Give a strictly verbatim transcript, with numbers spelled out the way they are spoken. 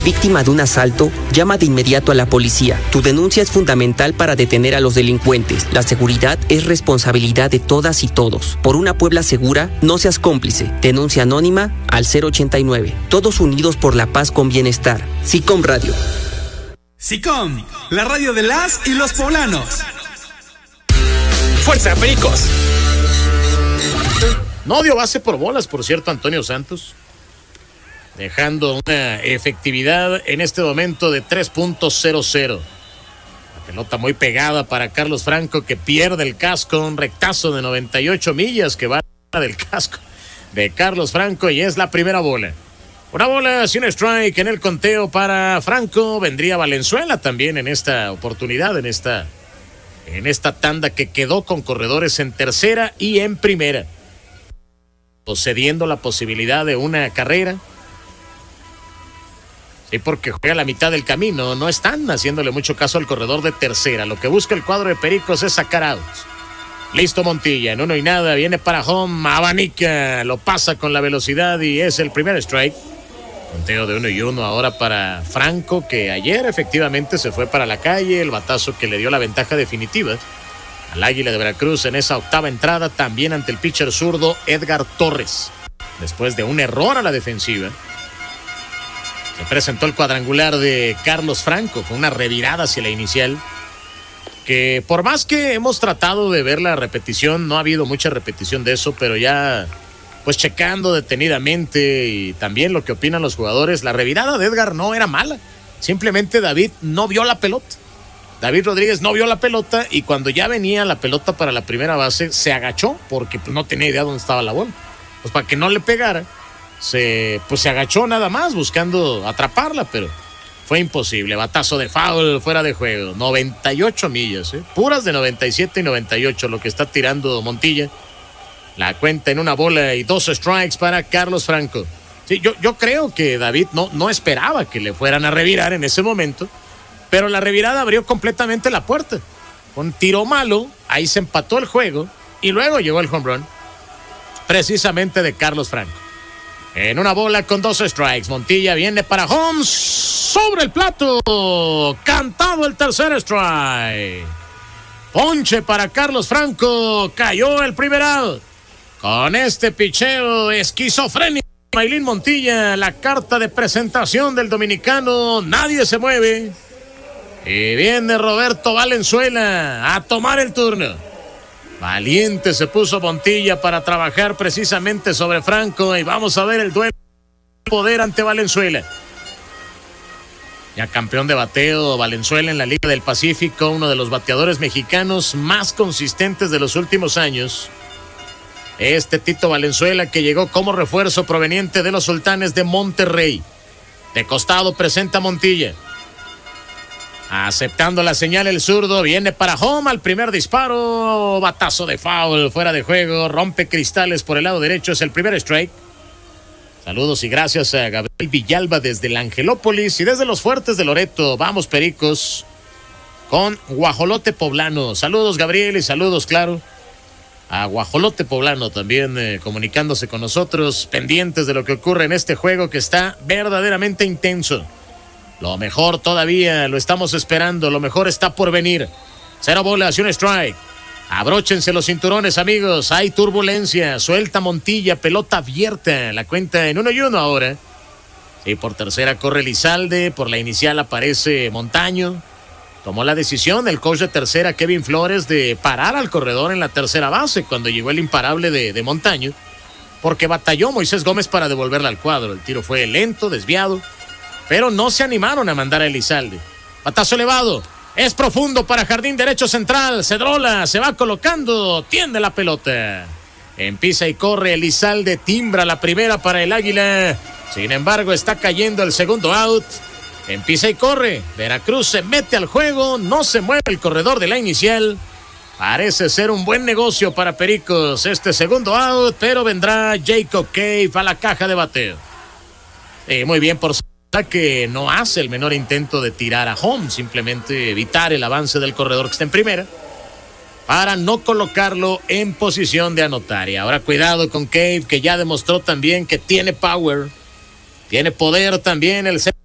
Víctima de un asalto, llama de inmediato a la policía. Tu denuncia es fundamental para detener a los delincuentes. La seguridad es responsabilidad de todas y todos. Por una Puebla segura, no seas cómplice. Denuncia anónima al cero ochenta y nueve. Todos unidos por la paz con bienestar. SICOM Radio. SICOM, la radio de las y los poblanos. ¡Fuerza, Pericos! No dio base por bolas, por cierto, Antonio Santos, dejando una efectividad en este momento de tres punto cero cero. La pelota muy pegada para Carlos Franco, que pierde el casco, un rectazo de noventa y ocho millas que va del casco de Carlos Franco, y es la primera bola. Una bola sin strike en el conteo para Franco. Vendría Valenzuela también en esta oportunidad, en esta, en esta tanda que quedó con corredores en tercera y en primera, cediendo la posibilidad de una carrera. Sí, porque juega la mitad del camino, no están haciéndole mucho caso al corredor de tercera. Lo que busca el cuadro de Pericos es sacar outs. Listo Montilla, en uno y nada, viene para home, abanica, lo pasa con la velocidad y es el primer strike. Conteo de uno y uno ahora para Franco, que ayer efectivamente se fue para la calle, el batazo que le dio la ventaja definitiva al Águila de Veracruz en esa octava entrada, también ante el pitcher zurdo Edgar Torres. Después de un error a la defensiva, se presentó el cuadrangular de Carlos Franco. Fue una revirada hacia la inicial, que por más que hemos tratado de ver la repetición, no ha habido mucha repetición de eso, pero ya pues checando detenidamente y también lo que opinan los jugadores, la revirada de Edgar no era mala. Simplemente David no vio la pelota. David Rodríguez no vio la pelota, y cuando ya venía la pelota para la primera base, se agachó porque pues, no tenía idea dónde estaba la bola. Pues para que no le pegara, se, pues se agachó nada más buscando atraparla, pero fue imposible. Batazo de foul, fuera de juego. noventa y ocho millas, ¿eh? Puras de noventa y siete y noventa y ocho lo que está tirando Montilla. La cuenta en una bola y dos strikes para Carlos Franco. Sí, yo, yo creo que David no, no esperaba que le fueran a revirar en ese momento, pero la revirada abrió completamente la puerta. Con tiro malo, ahí se empató el juego y luego llegó el home run, precisamente de Carlos Franco. En una bola con dos strikes, Montilla viene para home, sobre el plato, cantado el tercer strike. Ponche para Carlos Franco, cayó el primer out. Con este picheo esquizofrénico, Maylin Montilla, la carta de presentación del dominicano, nadie se mueve. Y viene Roberto Valenzuela a tomar el turno. Valiente se puso Montilla para trabajar precisamente sobre Franco, y vamos a ver el duelo de poder ante Valenzuela. Ya campeón de bateo, Valenzuela en la Liga del Pacífico, uno de los bateadores mexicanos más consistentes de los últimos años. Este Tito Valenzuela, que llegó como refuerzo proveniente de los Sultanes de Monterrey. De costado presenta Montilla. Aceptando la señal el zurdo, viene para home al primer disparo, batazo de foul, fuera de juego, rompe cristales por el lado derecho, es el primer strike. Saludos y gracias a Gabriel Villalba desde la Angelópolis y desde los Fuertes de Loreto. Vamos Pericos con Guajolote Poblano. Saludos Gabriel y saludos, claro, a Guajolote Poblano también eh, comunicándose con nosotros, pendientes de lo que ocurre en este juego que está verdaderamente intenso. Lo mejor todavía lo estamos esperando, lo mejor está por venir. Cero bolas y un strike. Abróchense los cinturones, amigos, hay turbulencia. Suelta Montilla, pelota abierta, la cuenta en uno y uno ahora. Sí, por tercera corre Lizalde, por la inicial aparece Montaño. Tomó la decisión el coach de tercera, Kevin Flores, de parar al corredor en la tercera base cuando llegó el imparable de, de Montaño, porque batalló Moisés Gómez para devolverla al cuadro. El tiro fue lento, desviado, pero no se animaron a mandar a Elizalde. Batazo elevado, es profundo para jardín derecho central. Cedrola se va colocando, tiende la pelota. Empieza y corre Elizalde, timbra la primera para el Águila. Sin embargo, está cayendo el segundo out. Empieza y corre. Veracruz se mete al juego, no se mueve el corredor de la inicial. Parece ser un buen negocio para Pericos este segundo out, pero vendrá Jacob Cave a la caja de bateo. Eh, muy bien por que no hace el menor intento de tirar a home, simplemente evitar el avance del corredor que está en primera para no colocarlo en posición de anotar. Y ahora cuidado con Cave, que ya demostró también que tiene power, tiene poder también el centro